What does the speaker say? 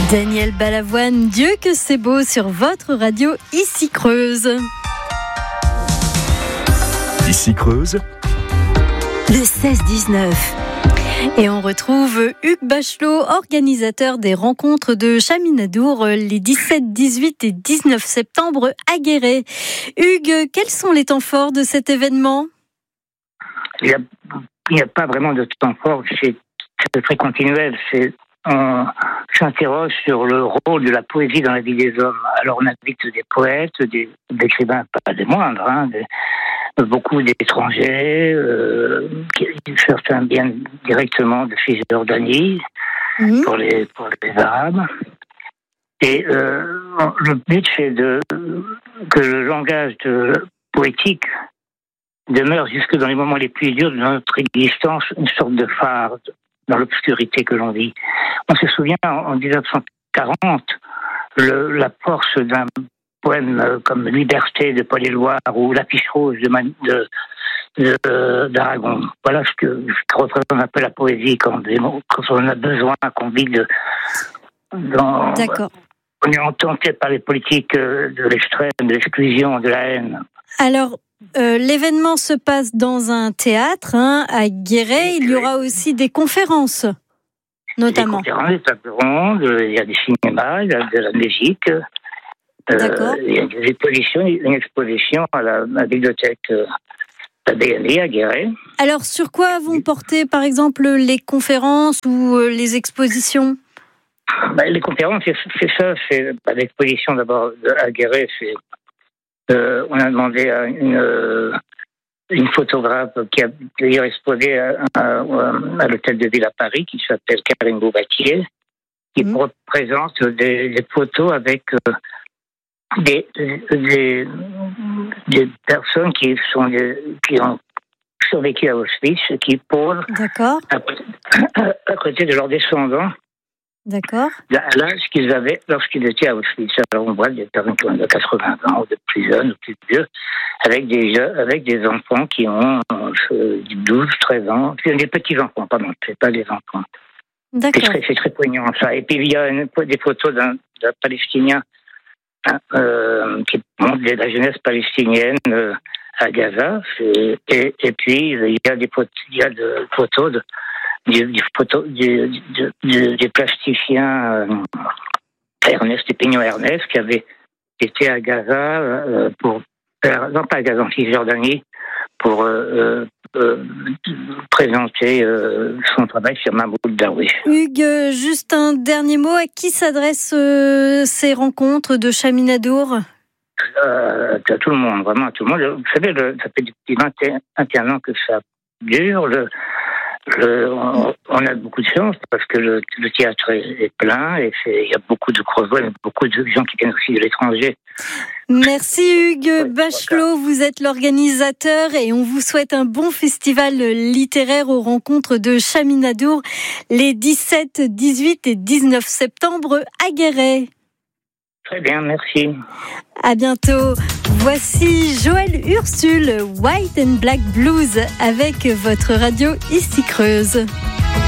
Daniel Balavoine, Dieu que c'est beau sur votre radio Ici Creuse. Ici Creuse, Le 16-19. Et on retrouve Hugues Bachelot, organisateur des rencontres de Chaminadour les 17, 18 et 19 septembre à Guéret. Hugues, quels sont les temps forts de cet événement ? Il n'y a pas vraiment de temps fort, c'est très continuel. On s'interroge sur le rôle de la poésie dans la vie des hommes. Alors on invite des poètes, des écrivains, pas des moindres, beaucoup d'étrangers, certains viennent directement de Cisjordanie pour les Arabes. Et le but, c'est que le langage poétique demeure jusque dans les moments les plus durs de notre existence une sorte de phare dans l'obscurité que l'on vit. On se souvient en 1940 la force d'un poème comme Liberté de Paul Éluard ou L'Affiche Rose d'Aragon. Voilà ce que représente un peu la poésie quand on a besoin, qu'on vit D'accord. On est tenté par les politiques de l'extrême, de l'exclusion, de la haine. Alors, l'événement se passe dans un théâtre à Guéret. Il y aura aussi des conférences, notamment. Des conférences, des tables rondes, il y a des cinémas, il y a de la musique. D'accord. Il y a une exposition à la bibliothèque la BNI à Guéret. Alors, sur quoi vont porter, par exemple, les conférences ou les expositions ? Les conférences, c'est ça. C'est l'exposition d'abord à Guéret. On a demandé à une photographe qui a d'ailleurs exposé à l'hôtel de ville à Paris, qui s'appelle Karine Boubatier, qui représente des photos avec des personnes qui ont survécu à Auschwitz, qui posent à côté de leurs descendants. D'accord. À l'âge qu'ils avaient lorsqu'ils étaient à Auschwitz. Alors on voit des personnes qui ont de 80 ans, ou de plus jeunes, ou plus vieux, avec des enfants qui ont 12, 13 ans. Des petits-enfants, pardon, c'est pas des enfants. D'accord. C'est très poignant, ça. Et puis il y a des photos d'un Palestinien qui montre la jeunesse palestinienne à Gaza. Et puis il y a des photos des plasticiens Ernest et Pignon Ernest qui avait été à Gaza non pas à Gaza, en Cisjordanie, pour présenter son travail sur Mahmoud Darwish. Hugues, juste un dernier mot. À qui s'adressent ces rencontres de Chaminadour ? À tout le monde, vraiment à tout le monde. Vous savez, ça fait depuis 21 ans que ça dure. On a beaucoup de chance parce que le théâtre est plein et il y a beaucoup de Creusois, beaucoup de gens qui viennent aussi de l'étranger. Merci Hugues Bachelot, vous êtes l'organisateur et on vous souhaite un bon festival littéraire aux rencontres de Chaminadour les 17, 18 et 19 septembre à Guéret. Très bien, merci. À bientôt. Voici Joël Ursule, White and Black Blues avec votre radio Ici Creuse.